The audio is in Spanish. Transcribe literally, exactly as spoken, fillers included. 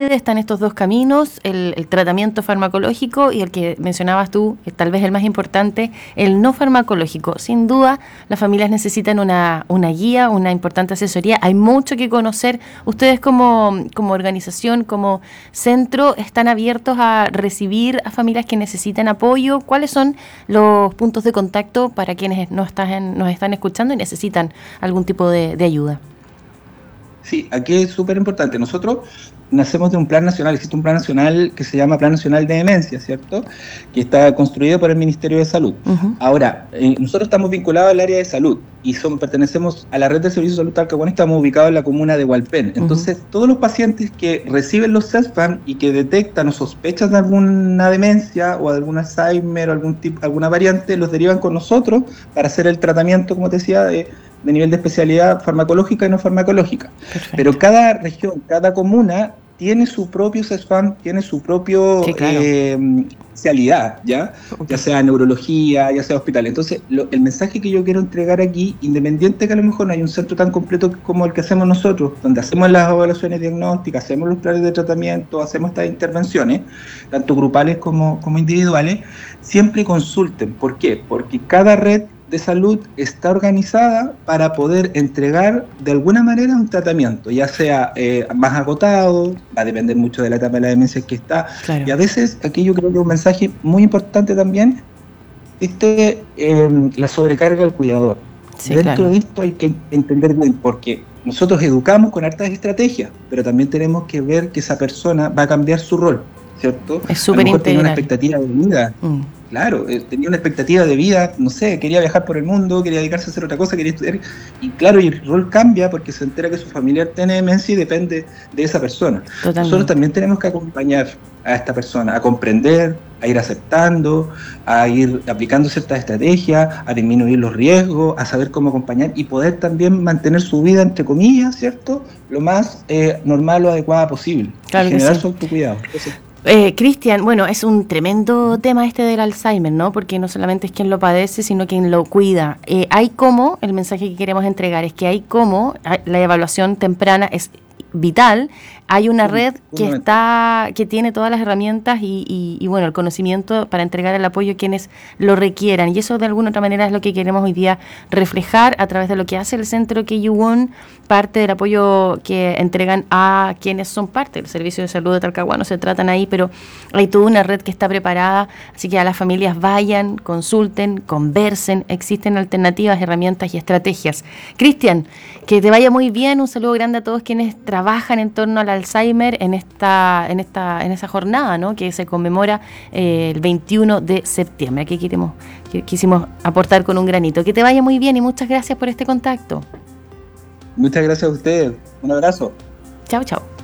ustedes están estos dos caminos, el, el tratamiento farmacológico y el que mencionabas tú, tal vez el más importante, el no farmacológico. Sin duda, las familias necesitan una, una guía, una importante asesoría. Hay mucho que conocer. Ustedes como, como organización, como centro, ¿están abiertos a recibir a familias que necesitan apoyo? ¿Cuáles son los puntos de contacto para quienes nos están, nos están escuchando y necesitan algún tipo de, de ayuda? Sí, aquí es súper importante. Nosotros nacemos de un plan nacional, existe un plan nacional que se llama Plan Nacional de Demencia, ¿cierto? Que está construido por el Ministerio de Salud. Uh-huh. Ahora, eh, nosotros estamos vinculados al área de salud y son, pertenecemos a la red de servicios de salud Talcahuano y estamos ubicados en la comuna de Hualpén. Entonces, uh-huh. todos los pacientes que reciben los CESFAM y que detectan o sospechan de alguna demencia o de algún Alzheimer o algún tipo, alguna variante, los derivan con nosotros para hacer el tratamiento, como te decía, de de nivel de especialidad farmacológica y no farmacológica. Perfecto. Pero cada región, cada comuna tiene su propio CESFAM, tiene su propio sí, claro. eh, especialidad, ¿ya? Okay. Ya sea neurología, ya sea hospital. Entonces, lo, el mensaje que yo quiero entregar aquí, independiente que a lo mejor no hay un centro tan completo como el que hacemos nosotros, donde hacemos las evaluaciones diagnósticas, hacemos los planes de tratamiento, hacemos estas intervenciones, tanto grupales como, como individuales, siempre consulten. ¿Por qué? Porque cada red de salud está organizada para poder entregar de alguna manera un tratamiento, ya sea eh, más agotado, va a depender mucho de la etapa de la demencia que está, claro. Y a veces aquí yo creo que un mensaje muy importante también este eh, la sobrecarga del cuidador. Sí, Dentro claro. de esto hay que entender bien, porque nosotros educamos con hartas estrategias, pero también tenemos que ver que esa persona va a cambiar su rol, ¿cierto? Es súper integral. Tiene una expectativa de vida. Mm. Claro, eh, tenía una expectativa de vida, no sé, quería viajar por el mundo, quería dedicarse a hacer otra cosa, quería estudiar. Y claro, y el rol cambia porque se entera que su familiar tiene demencia y depende de esa persona. Totalmente. Nosotros también tenemos que acompañar a esta persona, a comprender, a ir aceptando, a ir aplicando ciertas estrategias, a disminuir los riesgos, a saber cómo acompañar y poder también mantener su vida, entre comillas, ¿cierto?, lo más eh, normal o adecuada posible. Claro, y generar sí. su autocuidado. Entonces, Eh, Cristian, bueno, es un tremendo tema este del Alzheimer, ¿no? Porque no solamente es quien lo padece, sino quien lo cuida. Eh, hay cómo, el mensaje que queremos entregar es que hay cómo, la evaluación temprana es vital. Hay una red que está, que tiene todas las herramientas y, y, y bueno, el conocimiento para entregar el apoyo a quienes lo requieran. Y eso de alguna otra manera es lo que queremos hoy día reflejar a través de lo que hace el Centro K U uno, parte del apoyo que entregan a quienes son parte del Servicio de Salud de Talcahuano, se tratan ahí, pero hay toda una red que está preparada, así que a las familias vayan, consulten, conversen, existen alternativas, herramientas y estrategias. Cristian, que te vaya muy bien, un saludo grande a todos quienes trabajan en torno a la Alzheimer en esta en esta en esa jornada, ¿no?, que se conmemora eh, el veintiuno de septiembre. Aquí queremos, quisimos aportar con un granito. Que te vaya muy bien y muchas gracias por este contacto. Muchas gracias a ustedes. Un abrazo. Chao, chao.